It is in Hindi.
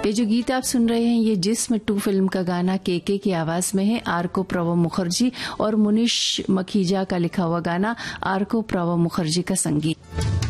ये जो गीत आप सुन रहे हैं ये जिस्म 2 फिल्म का गाना केके की आवाज में है। आरको प्रव मुखर्जी और मुनीश मखीजा का लिखा हुआ गाना, आरको प्रव मुखर्जी का संगीत।